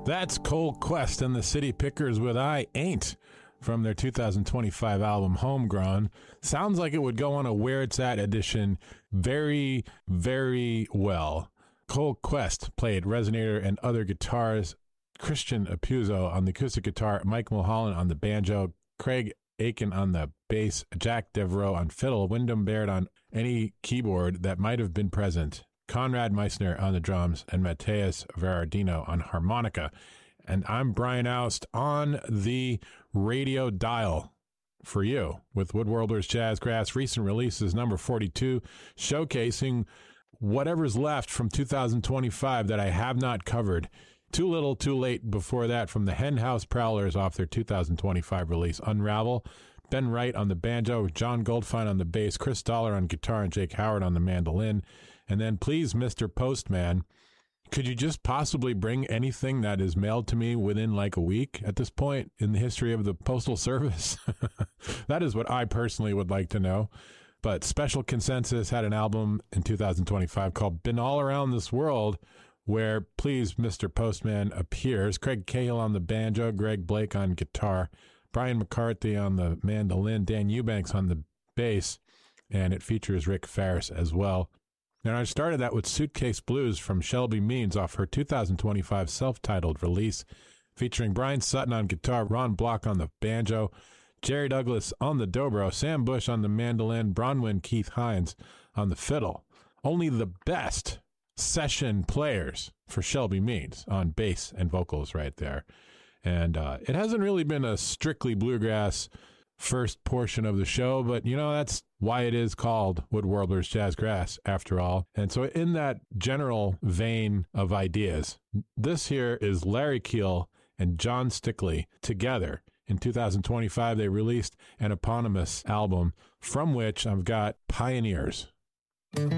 That's Cold Quest and the City Pickers with I Ain't from their 2025 album Homegrown. Sounds like it would go on a Where It's At edition very, very well. Cold Quest played resonator and other guitars. Christian Apuzzo on the acoustic guitar, Mike Mulholland on the banjo, Craig Aiken on the bass, Jack Devereaux on fiddle, Wyndham Baird on any keyboard that might have been present, Conrad Meissner on the drums, and Mateus Verardino on harmonica. And I'm Brian Oust on the radio dial for you with Woodworlders Jazzgrass recent releases number 42, showcasing whatever's left from 2025 that I have not covered. Too Little, Too Late before that from the Hen House Prowlers off their 2025 release Unravel. Ben Wright on the banjo, John Goldfine on the bass, Chris Dollar on guitar, and Jake Howard on the mandolin. And then Please, Mr. Postman, could you just possibly bring anything that is mailed to me within like a week at this point in the history of the Postal Service? That is what I personally would like to know. But Special Consensus had an album in 2025 called Been All Around This World, where Please, Mr. Postman appears. Craig Cahill on the banjo, Greg Blake on guitar, Brian McCarthy on the mandolin, Dan Eubanks on the bass, and it features Rick Ferris as well. And I started that with Suitcase Blues from Shelby Means off her 2025 self-titled release, featuring Brian Sutton on guitar, Ron Block on the banjo, Jerry Douglas on the dobro, Sam Bush on the mandolin, Bronwyn Keith Hines on the fiddle. Only the best session players for Shelby Means on bass and vocals right there. And it hasn't really been a strictly bluegrass first portion of the show, but you know, that's why it is called Woodworlders Jazzgrass after all. And so in that general vein of ideas, this here is Larry Keel and John Stickley together. In 2025, they released an eponymous album from which I've got Pioneers.